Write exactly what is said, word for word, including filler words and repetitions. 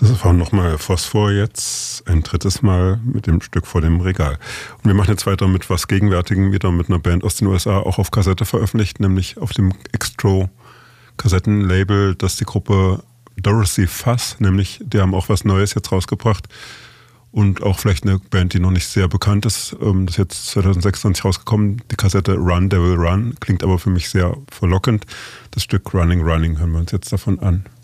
Das war nochmal Phosphor jetzt, ein drittes Mal mit dem Stück vor dem Regal. Und wir machen jetzt weiter mit was Gegenwärtigem, wieder mit einer Band aus den U S A, auch auf Kassette veröffentlicht, nämlich auf dem Extro-Kassettenlabel, das die Gruppe Dorothy Fuss, nämlich die haben auch was Neues jetzt rausgebracht. Und auch vielleicht eine Band, die noch nicht sehr bekannt ist. Das ist jetzt zwanzig sechsundzwanzig rausgekommen. Die Kassette Run, Devil Run klingt aber für mich sehr verlockend. Das Stück Running, Running hören wir uns jetzt davon an.